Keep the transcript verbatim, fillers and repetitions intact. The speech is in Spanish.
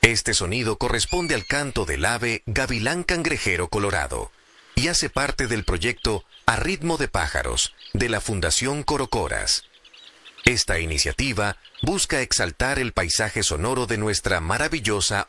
Este sonido corresponde al canto del ave gavilán cangrejero colorado y hace parte del proyecto A Ritmo de Pájaros de la Fundación Corocoras. Esta iniciativa busca exaltar el paisaje sonoro de nuestra maravillosa